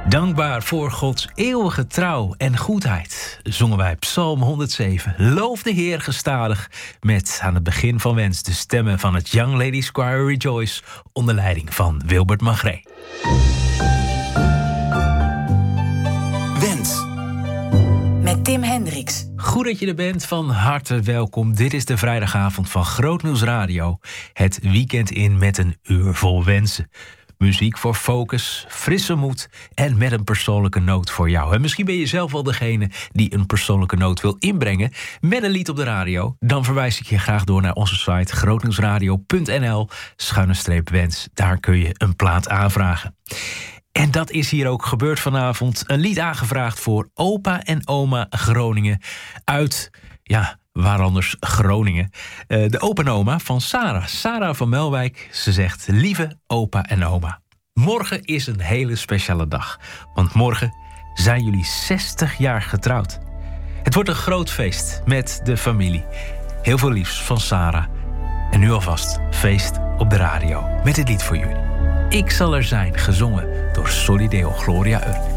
Dankbaar voor Gods eeuwige trouw en goedheid zongen wij Psalm 107. Loof de Heer gestadig met aan het begin van Wens de stemmen van het Young Ladies Choir Rejoice onder leiding van Wilbert Magré. Wens met Tim Hendricks. Goed dat je er bent, van harte welkom. Dit is de vrijdagavond van Grootnieuws Radio. Het weekend in met een uur vol wensen. Muziek voor focus, frisse moed en met een persoonlijke noot voor jou. En misschien ben je zelf wel degene die een persoonlijke noot wil inbrengen met een lied op de radio. Dan verwijs ik je graag door naar onze site grootnieuwsradio.nl/wens. Daar kun je een plaat aanvragen. En dat is hier ook gebeurd vanavond. Een lied aangevraagd voor opa en oma Groningen uit, waar anders Groningen. De opa en oma van Sarah van Melwijk. Ze zegt, lieve opa en oma, morgen is een hele speciale dag. Want morgen zijn jullie 60 jaar getrouwd. Het wordt een groot feest met de familie. Heel veel liefs van Sarah. En nu alvast feest op de radio met dit lied voor jullie. Ik zal er zijn, gezongen door Solideo Gloria Urk.